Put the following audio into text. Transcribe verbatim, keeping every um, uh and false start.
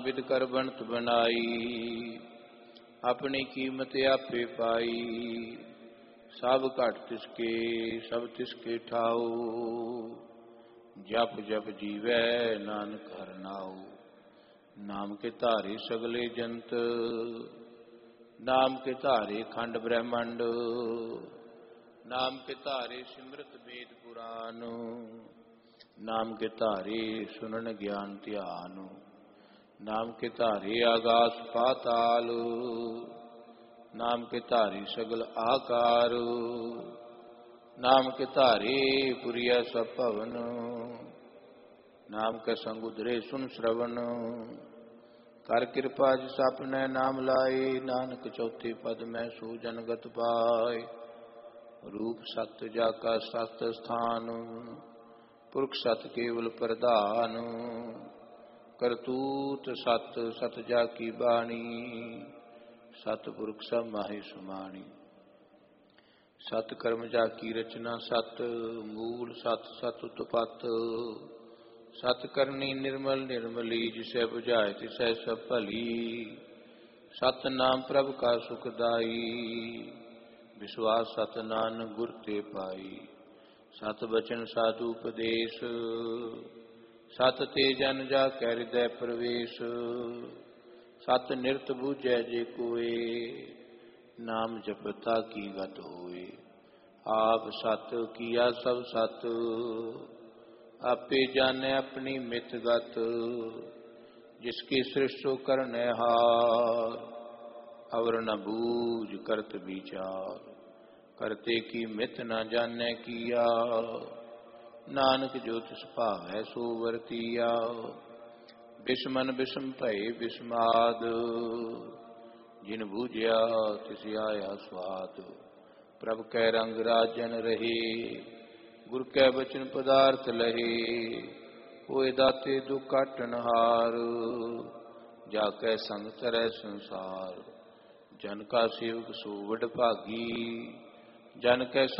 बिद कर बनत बनाई, अपनी कीमत आपे पाई। सब घट तिसके सब तिसके ठाओ, जप जप जीवै नानक हर नाओ। नाम के धारे सगले जंत, नाम के धारे खंड ब्रह्मंड। नाम के धारे सिमरत वेद पुराण, नाम के धारे सुनन ज्ञान ध्यान। नाम के धारे आकाश पाताल, नाम के धारे सगल आकार। नाम के धारे पुरिया सब भवन, नाम के संग उधरे सुन श्रवण। कर कृपा जिस अपने नाम लाए, नानक चौथे पद में सो जनगत पाए। रूप सत्य जाका सत स्थान, पुरख सत केवल प्रधान। करतूत सत सत जा की बाणी, सतपुरख सब माहे सुमाणी। सत कर्म जा की रचना सत, मूल सत सत उत्पत। सत करनी निर्मल निर्मली, जिसे बुझाए तिसै सब भली। सत नाम प्रभ का सुखदाई, विश्वास सत नानक गुर ते पाई। सत बचन साधु उपदेश, सत ते जन जा कै हृदय प्रवेश। सत निरत बूझै जे कोय, नाम जपता की गत होए। आप सत किया सब सत, आपे जाने अपनी मित गत। जिसकी सृष्टि करने हार, अवर न बूझ करत विचार। करते की मित न जाने किया, नानक जो तिस भावै सो वरतिया। बिस्मन बिस्म भय बिस्माद, जिन बूझिया तिस आया स्वाद। प्रभ कै रंग राजन रहे, गुर कै बचन पदार्थ लहे। होए दाते दुख काटन हार, जाकै संग तरह संसार। जन का सेवक सो वड भागी, जन कै